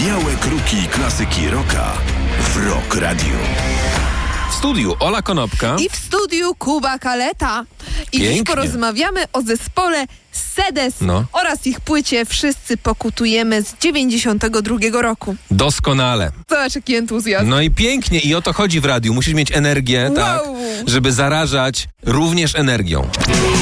Białe kruki klasyki rocka w Rock Radio. W studiu Ola Konopka i w studiu Kuba Kaleta. I Pięknie. dziś porozmawiamy o zespole Sedes oraz ich płycie Wszyscy pokutujemy z 92 roku. Doskonale. Zobacz, jaki entuzjazm. No i pięknie. I o to chodzi w radiu. Musisz mieć energię, tak, żeby zarażać również energią.